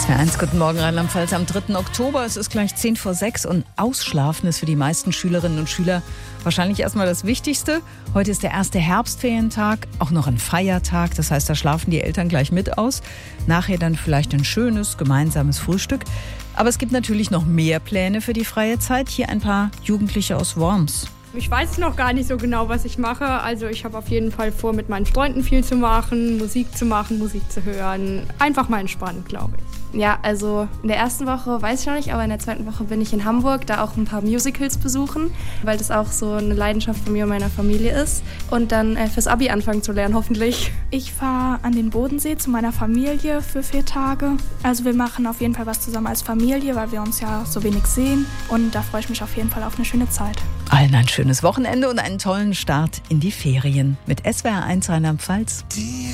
SWR1, guten Morgen Rheinland-Pfalz am 3. Oktober. Es ist gleich 5:10 und Ausschlafen ist für die meisten Schülerinnen und Schüler wahrscheinlich erstmal das Wichtigste. Heute ist der erste Herbstferientag, auch noch ein Feiertag. Das heißt, da schlafen die Eltern gleich mit aus. Nachher dann vielleicht ein schönes gemeinsames Frühstück. Aber es gibt natürlich noch mehr Pläne für die freie Zeit. Hier ein paar Jugendliche aus Worms. Ich weiß noch gar nicht so genau, was ich mache. Also ich habe auf jeden Fall vor, mit meinen Freunden viel zu machen, Musik zu hören. Einfach mal entspannen, glaube ich. Ja, also in der ersten Woche weiß ich noch nicht, aber in der zweiten Woche bin ich in Hamburg, da auch ein paar Musicals besuchen, weil das auch so eine Leidenschaft von mir und meiner Familie ist. Und dann fürs Abi anfangen zu lernen, hoffentlich. Ich fahre an den Bodensee zu meiner Familie für 4 Tage. Also wir machen auf jeden Fall was zusammen als Familie, weil wir uns ja so wenig sehen. Und da freue ich mich auf jeden Fall auf eine schöne Zeit. Allen ein schönes Wochenende und einen tollen Start in die Ferien mit SWR1 Rheinland-Pfalz.